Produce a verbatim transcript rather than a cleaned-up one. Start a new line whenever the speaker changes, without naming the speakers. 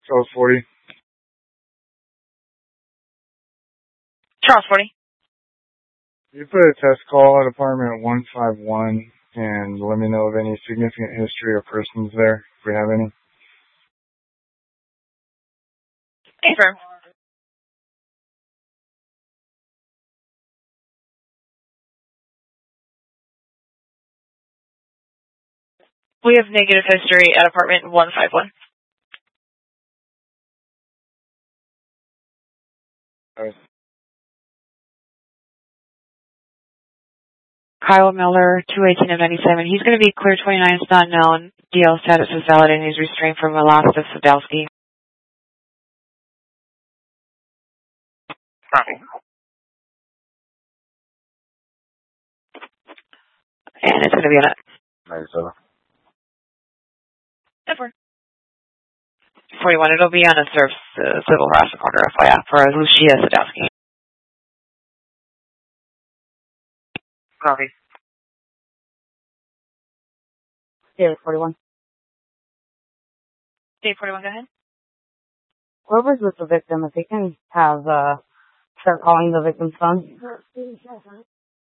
Charles forty.
Charles forty.
You put a test call at apartment one five one and let me know of any significant history of persons there, if we have any.
Confirm. We have negative history at apartment one five one.
Right.
Kyle Miller, two eighteen of ninety-seven. He's going to be clear twenty-nine. It's not known. D L status is valid, and he's restrained from Velazquez Sadowski. Copy. And it's going to be on a
ninety-seven.
forty-one. It'll be on a serve, uh, civil harassment order, F Y I, for Lucia Sadowski. Copy.
David forty-one.
Dave forty-one, go ahead.
Whoever's with the victim, if they can have, uh, start calling the victim's phone.